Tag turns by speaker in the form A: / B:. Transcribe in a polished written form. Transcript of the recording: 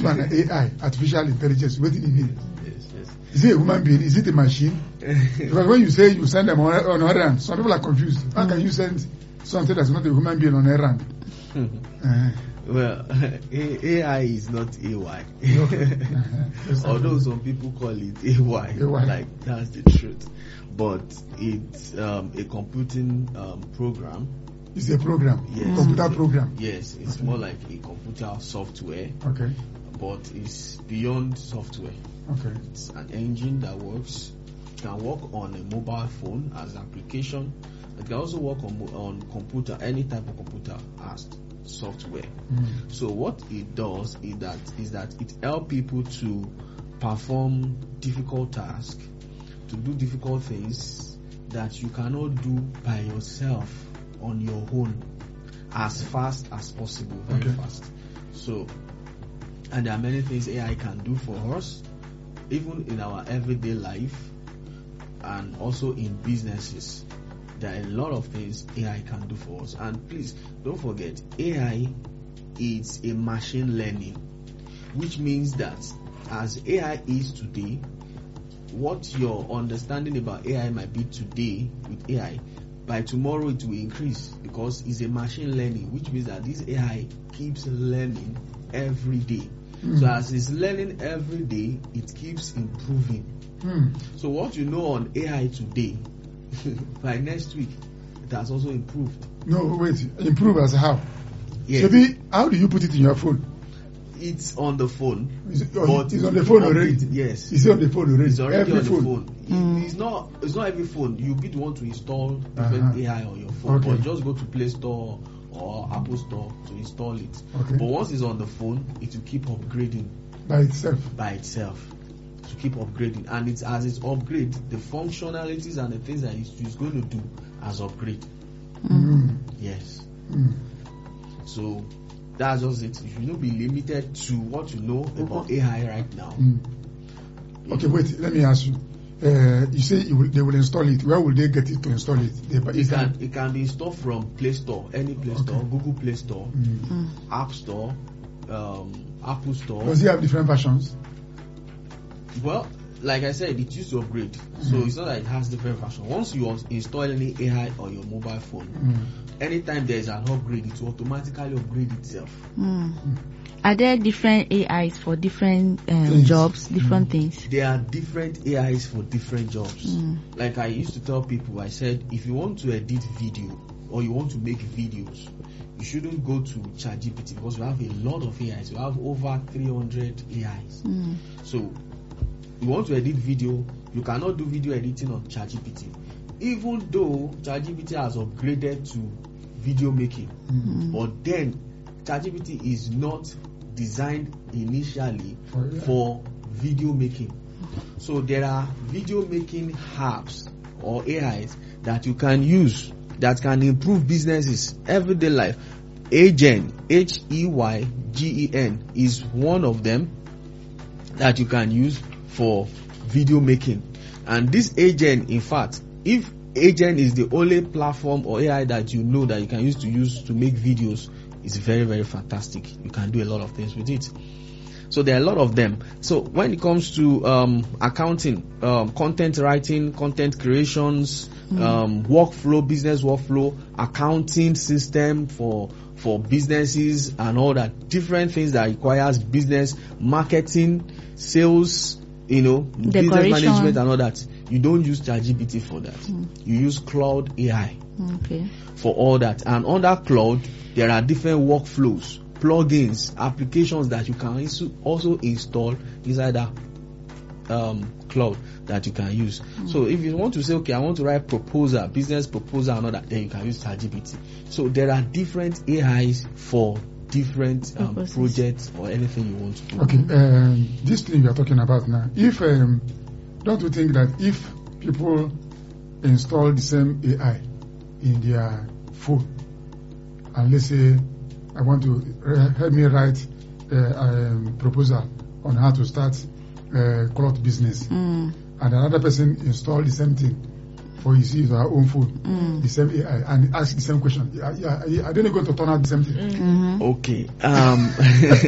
A: one AI, artificial intelligence, what did it mean?
B: Yes.
A: Is it a human being? Is it a machine? Because when you say you send them on errand, some people are confused. How can you send something that's not a human being on errand?
B: Well, AI is not AY. Although some people call it AY. Like that's the truth. But it's a computing program.
A: It's a program,
B: yes.
A: Computer program.
B: Yes, it's more like a computer software.
A: Okay.
B: But it's beyond software.
A: Okay.
B: It's an engine that works. It can work on a mobile phone as an application. It can also work on computer, any type of computer as software. So what it does is that it helps people to perform difficult tasks, to do difficult things that you cannot do by yourself on your own as fast as possible, very fast. So, and there are many things AI can do for us, even in our everyday life and also in businesses. There are a lot of things AI can do for us. And please don't forget, AI is a machine learning, which means that as AI is today, what your understanding about AI might be today with AI, by tomorrow it will increase, because it's a machine learning, which means that this AI keeps learning every day. So as it's learning every day, it keeps improving. So what you know on AI today, by next week, it has also improved.
A: No, wait. Improve as how?
B: Yes.
A: Maybe, how do you put it in your phone?
B: It's on the phone.
A: But it's on the phone already?
B: Yes.
A: It's on the phone already?
B: It's already
A: every
B: on
A: phone.
B: The phone. It's not every phone. You'll be the one to install different AI on your phone.
A: Okay.
B: But just go to Play Store or Apple Store to install it.
A: Okay.
B: But once it's on the phone, it will keep upgrading.
A: By itself.
B: To keep upgrading. And it's as it's upgrade, the functionalities and the things that it's going to do as upgrade. Yes. So that's just it. You should not be limited to what you know about AI right now.
A: Okay, wait. Let me ask you. You say they will install it. Where will they get it to install it?
B: It can be installed from Play Store, any Play Store, Google Play Store, App Store, Apple Store.
A: Does it have different versions?
B: Well, like I said, it used to upgrade. So it's not that it has different versions. Once you install any AI on your mobile phone, anytime there is an upgrade, it will automatically upgrade itself.
C: Are there different AIs for different jobs, different things?
B: There are different AIs for different jobs. Like I used to tell people, I said, if you want to edit video or you want to make videos, you shouldn't go to ChatGPT, because we have a lot of AIs. We have over 300 AIs. So you want to edit video, you cannot do video editing on ChatGPT. Even though ChatGPT has upgraded to video making, but then ChatGPT is not designed initially for video making. So there are video making apps or AIs that you can use that can improve businesses, everyday life. Heygen, Heygen, is one of them that you can use for video making. And this Heygen, in fact, if Heygen is the only platform or AI that you know that you can use to make videos, it's very, very fantastic. You can do a lot of things with it. So there are a lot of them. So when it comes to accounting, content writing, content creations, workflow, business workflow, accounting system for businesses and all that, different things that requires business, marketing, sales, business management and all that. You don't use ChatGPT for that. You use Cloud AI for all that. And under Cloud, there are different workflows, plugins, applications that you can also install inside that Cloud that you can use. So if you want to say, okay, I want to write proposal, business proposal and all that, then you can use ChatGPT. So there are different AIs for different projects or anything you want to do.
A: Okay, this thing you are talking about now, if don't you think that if people install the same AI in their phone, and let's say I want to help me write a proposal on how to start cloth business, and another person install the same thing for his or her own phone, the same AI, and ask the same question, are they not going to turn out the same thing?
B: Okay.